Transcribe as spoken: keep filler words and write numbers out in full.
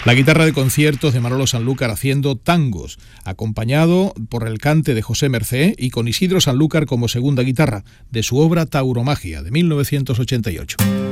La guitarra de conciertos de Manolo Sanlúcar haciendo tangos, acompañado por el cante de José Mercé y con Isidro Sanlúcar como segunda guitarra, de su obra Tauromagia, de mil novecientos ochenta y ocho.